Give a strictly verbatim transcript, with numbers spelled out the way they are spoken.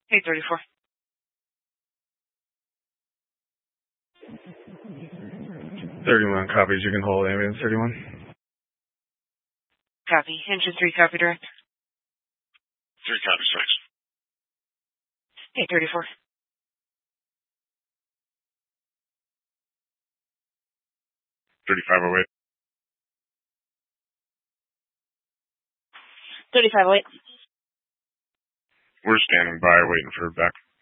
eight thirty-four. thirty-one copies. You can hold ambulance thirty-one. Copy. Engine three, copy direct. Three copies, thanks. eight thirty-four. thirty-five oh eight. thirty-five oh eight. We're standing by waiting for back